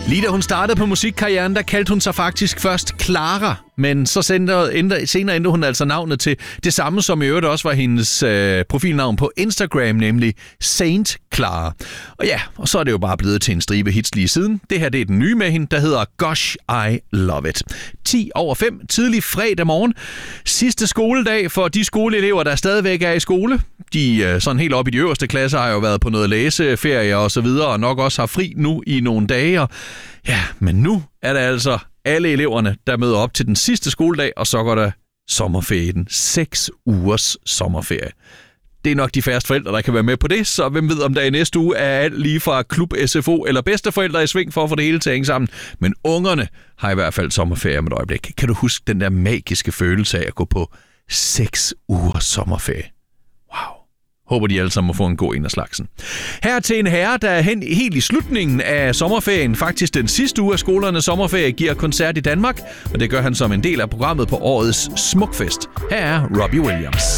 Lige da hun startede på musikkarrieren, der kaldte hun sig faktisk først Clara, men så senere ændrede hun altså navnet til det samme, som i øvrigt også var hendes profilnavn på Instagram, nemlig Saint Clara. Og ja, og så er det jo bare blevet til en stribe hits lige siden. Det her, det er den nye med hende, der hedder Gosh, I Love It. 10:05, tidlig fredag morgen. Sidste skoledag for de skoleelever, der stadigvæk er i skole. De sådan helt op i de øverste klasser har jo været på noget læseferie og så videre, og nok også har fri nu i nogle dage. Ja, men nu er der altså alle eleverne, der møder op til den sidste skoledag, og så går der sommerferie i den. 6 ugers sommerferie. Det er nok de færreste forældre, der kan være med på det, så hvem ved, om der i næste uge er alt lige fra klub, SFO eller bedsteforældre i sving for at få det hele til at hænge sammen. Men ungerne har i hvert fald sommerferie om et øjeblik. Kan du huske den der magiske følelse af at gå på 6 ugers sommerferie? Wow. Håber de alle sammen må få en god en af slagsen. Her til en herre, der er hen helt i slutningen af sommerferien, faktisk den sidste uge af skolernes sommerferie, giver koncert i Danmark, og det gør han som en del af programmet på årets Smukfest. Her er Robbie Williams.